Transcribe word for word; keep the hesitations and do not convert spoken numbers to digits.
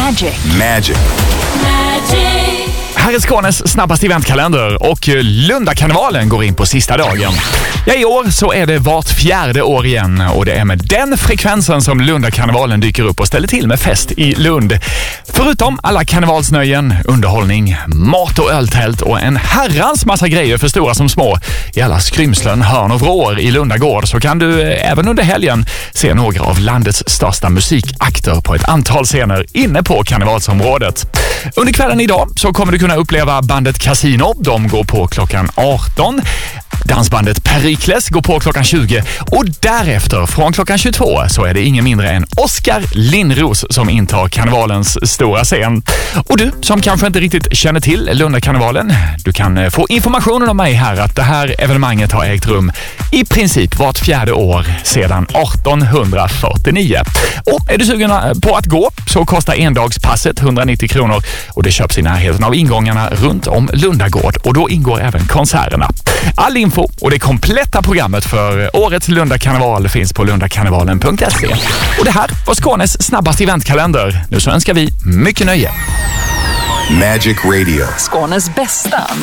Magic. Magic. Magic. Här är Skånes snabbaste eventkalender och Lundakarnevalen går in på sista dagen. Ja, i år så är det vart fjärde år igen och det är med den frekvensen som Lundakarnevalen dyker upp och ställer till med fest i Lund. Förutom alla karnevalsnöjen, underhållning, mat och öltält och en herrans massa grejer för stora som små i alla skrymslen, hörn och vrår i Lundagård, så kan du även under helgen se några av landets största musikakter på ett antal scener inne på karnevalsområdet. Under kvällen idag så kommer du kunna uppleva bandet Casino. De går på klockan arton. Dansbandet Perikles går på klockan tjugo och därefter från klockan tjugotvå så är det ingen mindre än Oskar Lindros som intar karnevalens stora scen. Och du som kanske inte riktigt känner till Lundakarnevalen, du kan få informationen om mig här att det här evenemanget har ägt rum i princip vart fjärde år sedan arton fyrtionio. Och är du sugen på att gå så kostar endagspasset hundranittio kronor och det köps i närheten av ingångarna runt om Lundagård och då ingår även konserterna. All info och det kompletta programmet för årets Lundakarneval finns på lundakarnevalen punkt se. Och det här var Skånes snabbaste eventkalender. Nu så önskar vi mycket nöje. Magic Radio. Skånes bästa